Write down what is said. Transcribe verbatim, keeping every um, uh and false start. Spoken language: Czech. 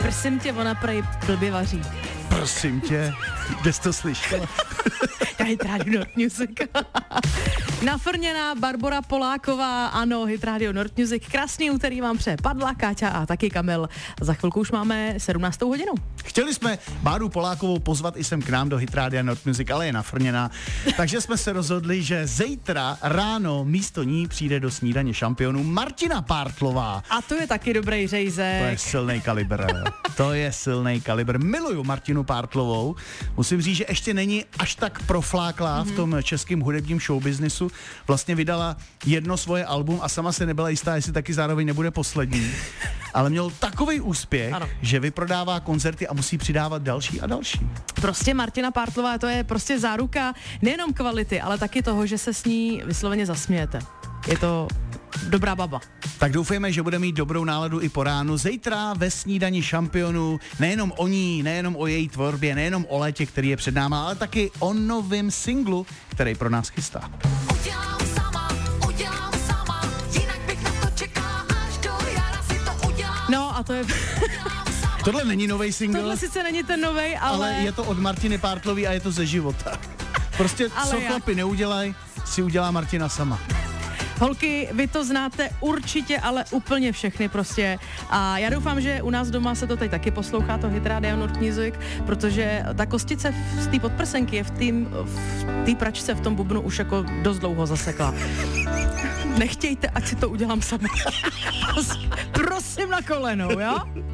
Prosím tě, ona prej blbě vaří. Prosím tě, kde jsi to slyšela? Já Hit Radio Nord Music. Nafrněná Barbora Poláková, ano, Hit Radio Nord Music. Krásný úterý vám přeje Padla, Káťa a taky Kamil. Za chvilku už máme sedmnáctou hodinu. Chtěli jsme Báru Polákovou pozvat i sem k nám do Hit Radio Nord Music, ale je nafrněná. Takže jsme se rozhodli, že zítra ráno místo ní přijde do snídaně šampionů Martina Pártlová. A to je taky dobrý řejzek. To je silný kalibr. To je silný kalibr. Miluju Martinu Pártlovou. Musím říct, že ještě není až tak profláklá mm-hmm. v tom českém hudebním showbiznisu. Vlastně vydala jedno svoje album a sama se nebyla jistá, jestli taky zároveň nebude poslední. Ale měl takový úspěch, ano. že vyprodává koncerty a musí přidávat další a další. Prostě Martina Pártlová, to je prostě záruka nejenom kvality, ale taky toho, že se s ní vysloveně zasmějete. Je to dobrá baba. Tak doufejme, že bude mít dobrou náladu i po ránu. Zítra ve snídani šampionů nejenom o ní, nejenom o její tvorbě, nejenom o létě, který je před náma, ale taky o novém singlu, který pro nás chystá. Udělám sama, udělám sama, jinak bych na to čekala až do jara si to udělám. No a to je... Tohle není novej single. Tohle sice není ten novej, ale... ale je to od Martiny Pártlový a je to ze života. Prostě ale co jak? chlapi neudělaj, si udělá Martina sama. Holky, vy to znáte určitě, ale úplně všechny prostě. A já doufám, že u nás doma se to teď taky poslouchá, to Hit Radio Nord Music, protože ta kostice z té podprsenky je v té pračce, v tom bubnu už jako dost dlouho zasekla. Nechtějte, ať si to udělám sama. Prosím na kolenou, jo?